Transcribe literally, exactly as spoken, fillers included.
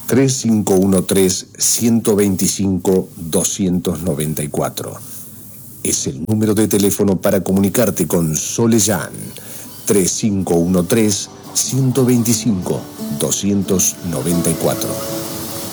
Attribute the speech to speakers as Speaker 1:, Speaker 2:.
Speaker 1: tres cinco uno tres, uno dos cinco, dos nueve cuatro. Es el número de teléfono para comunicarte con Solellán. tres cinco uno tres, uno dos cinco, dos nueve cuatro.